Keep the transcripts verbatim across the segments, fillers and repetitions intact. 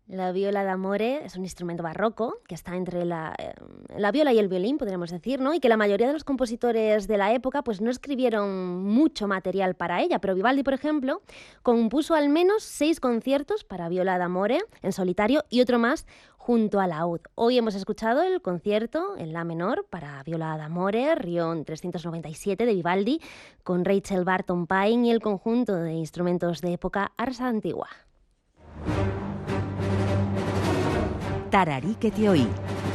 La viola d'amore es un instrumento barroco que está entre la, eh, la viola y el violín, podríamos decir, ¿no? Y que la mayoría de los compositores de la época pues, no escribieron mucho material para ella, pero Vivaldi, por ejemplo, compuso al menos seis conciertos para viola d'amore en solitario y otro más junto a laúd. Hoy hemos escuchado el concierto en la menor para viola d'amore, Rion trescientos noventa y siete de Vivaldi, con Rachel Barton Pine y el conjunto de instrumentos de época Arsa Antigua. Tararí que te oí.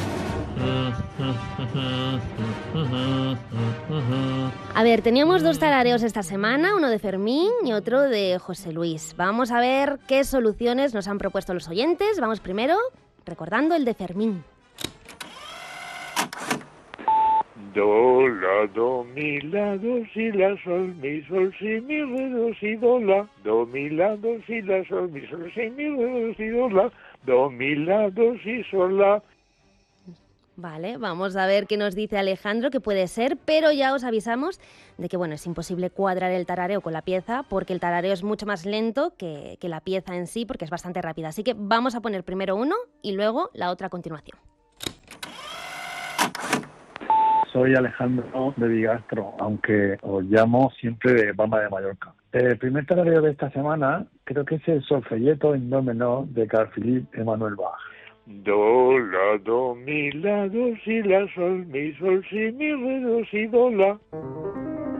A ver, teníamos dos tarareos esta semana, uno de Fermín y otro de José Luis. Vamos a ver qué soluciones nos han propuesto los oyentes. Vamos primero recordando el de Fermín. Do, la, do, mi, la, do, si, la, sol, mi, sol, si, mi, re, do, si, do, la. Do, mi, la, do, si, la, sol, mi, sol, si, mi, re, do, si, do, la. Do, mi, la, do, si, sol, la. Vale, vamos a ver qué nos dice Alejandro, que puede ser, pero ya os avisamos de que bueno, es imposible cuadrar el tarareo con la pieza porque el tarareo es mucho más lento que, que la pieza en sí, porque es bastante rápida. Así que vamos a poner primero uno y luego la otra a continuación. Soy Alejandro de Bigastro, aunque os llamo siempre de Palma de Mallorca. El primer tarareo de esta semana creo que es el solfeyeto en do menor de Carl Philipp Emanuel Bach. Do, la, do, mi, la, do, si, la, sol, mi, sol, si, mi, re, do, si, do, la.